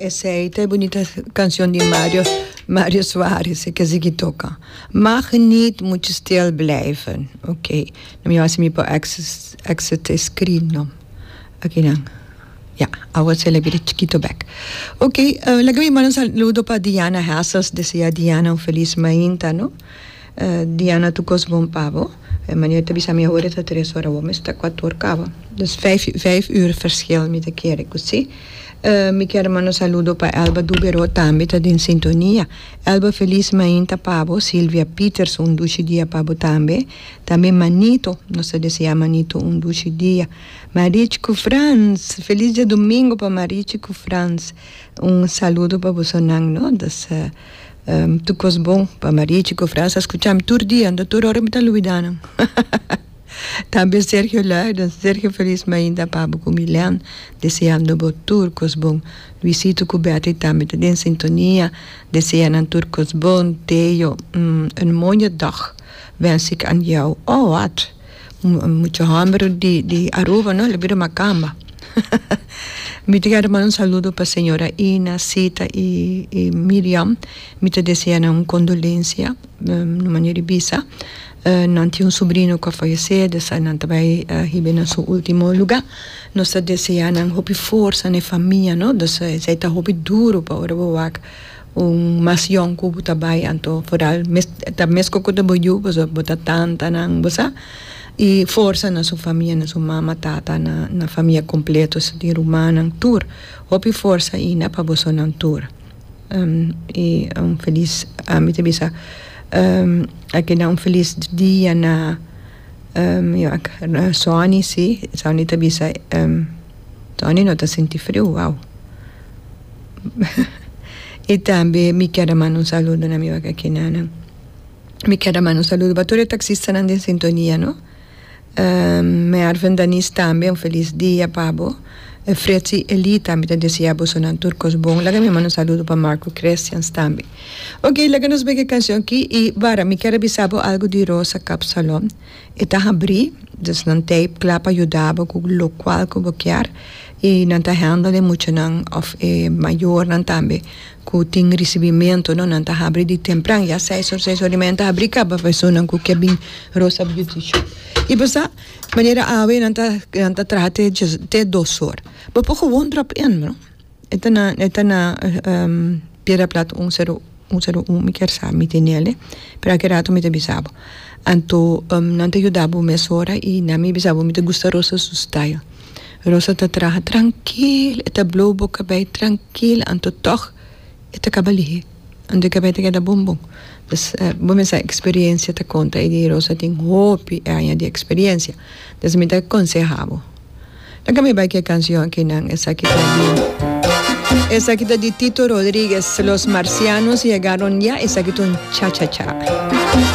essa é bonita canção de Mário Soares, que se toca. Mag niet, moet je stil blijven. Oké. Dan moet je me exit screen, no. Aqui não. Ja, agora se leva chiquito back. Ok, lagami mano saludo para Diana Hassas, deseja Diana feliz mainta, no? Diana, tu cos bom pavo. Meneer te bisa mi horen dat 3 horas om is dat 4 kava. Dus 5 uur verschil met de kerk, zie. Mi quero mandar um saludo para Elba Dubero também, está em sintonia. Elba feliz mainta pavo, Silvia Peterson, duche dia pavo também. Também Manito, nossa deseja Manito, duche dia. Marichico Franz, feliz dia domingo para Marichico Franz. Saludo para você, não? Tu cos bom para Marichico Franz, escutamos todo dia, anda toda hora me está luidando. Também Sergio Leiden, Sergio feliz ainda para o Milan, desejando bom turcos bom. Luisito Cuberti também está em sintonia, desejando turcos bom. Theo, mooie dag wens ik aan jou. Oh, wat? Muito hambre de Aruba, não? Lebiro Macamba. Me quero mandar saludo para a senhora Ina, Cita e Miriam. Me desejando condolência no maneira de bisa. Não tinha sobrinho que faleceu, não também ribe no seu último lugar. Nós desejamos hope força na família, não? Você está hope duro para o mais young que também, então foral, tá mesmo que o boiú, você bota tanta não, você e força na sua família, na sua mama, tata, na família completa, se de rumana, tour, hope força e na para você não tour. E feliz, me te bisa. Aqui dá feliz dia na Sony, sim. Sony também sai. Sony não está sentindo frio, uau. E também me quero mandar saludo na minha aqui na. Me quero mandar saludo para todos os taxistas na sintonia, não? Me arven Danis também feliz dia, Pabo. Fredzi Elita me deseja bosonan turcos bom. Laga me manda saludo para Marco Christians também. Ok, laga nos bem que canção aqui e bara me quero avisar algo de Rosa Capsalon. Eta abri, dus não tape clapa ajudava com o qual que bloquear e não tá handle muito não of maior não também com tem recebimento não tá abri de temprano já 6 horas tá abri capa pessoa não que bem Rosa Beauty Shop. E basta maneira ave não tá trate de 2 horas. Mas pouco bom drop in, não? Eta na piedra plata 101 me quer saber me tem ele, para que rato me te bisabo. Anto não te ajudava uma hora e na me bisabo me te gusta Rosa sustai. Rosa te traga tranquilo, eta blow boca bem tranquilo, anto toch eta cabali. Ando que vai te queda bom. Dus bom essa experiência te conta e de Rosa tem hope aí de experiência. Dus me te aconsejavo. Daí me vai que a canção aqui não essa aqui de Tito Rodríguez, Los Marcianos llegaron ya, esa que es un cha-cha-cha.